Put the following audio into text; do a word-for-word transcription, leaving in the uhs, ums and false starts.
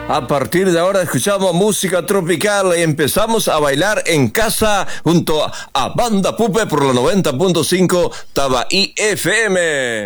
A partir de ahora escuchamos música tropical y empezamos a bailar en casa junto a Banda Pupe por la noventa punto cinco Tabaí F M.